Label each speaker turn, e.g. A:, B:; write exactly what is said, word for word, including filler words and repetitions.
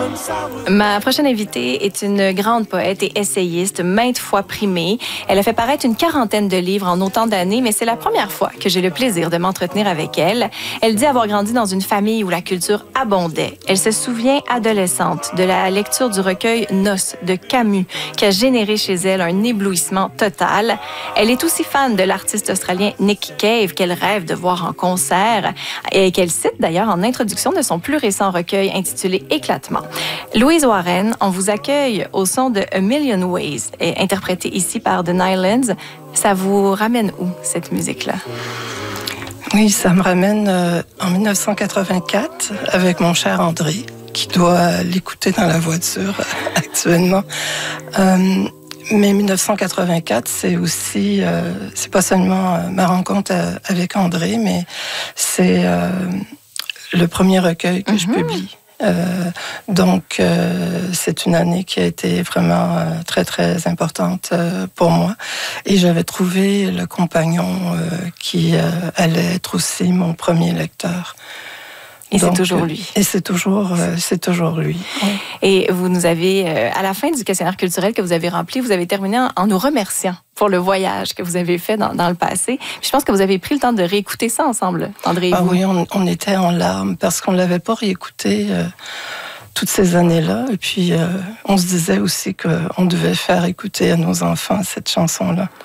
A: Ma prochaine invitée est une grande poète et essayiste, maintes fois primée. Elle a fait paraître une quarantaine de livres en autant d'années, mais c'est la première fois que j'ai le plaisir de m'entretenir avec elle. Elle dit avoir grandi dans une famille où la culture abondait. Elle se souvient, adolescente, de la lecture du recueil Noces de Camus, qui a généré chez elle un éblouissement total. Elle est aussi fan de l'artiste australien Nick Cave, qu'elle rêve de voir en concert et qu'elle cite d'ailleurs en introduction de son plus récent recueil intitulé Éclatement. Louise Warren, on vous accueille au son de A Million Ways, et interprétée ici par The Nylons. Ça vous ramène où, cette musique-là?
B: Oui, ça me ramène euh, en mille neuf cent quatre-vingt-quatre avec mon cher André, qui doit l'écouter dans la voiture actuellement. Euh, mais mille neuf cent quatre-vingt-quatre, c'est aussi, euh, c'est pas seulement euh, ma rencontre euh, avec André, mais c'est euh, le premier recueil que mm-hmm. je publie. Euh, donc, euh, c'est une année qui a été vraiment euh, très, très importante euh, pour moi. Et j'avais trouvé le compagnon euh, qui euh, allait être aussi mon premier lecteur.
A: Et c'est toujours lui.
B: Et c'est toujours, euh, c'est toujours lui. Oui.
A: Et vous nous avez, euh, à la fin du questionnaire culturel que vous avez rempli, vous avez terminé en, en nous remerciant pour le voyage que vous avez fait dans, dans le passé. Puis je pense que vous avez pris le temps de réécouter ça ensemble, André et
B: ah
A: vous.
B: Oui, on, on était en larmes parce qu'on ne l'avait pas réécouté euh, toutes ces années-là. Et puis, euh, on se disait aussi qu'on devait faire écouter à nos enfants cette chanson-là.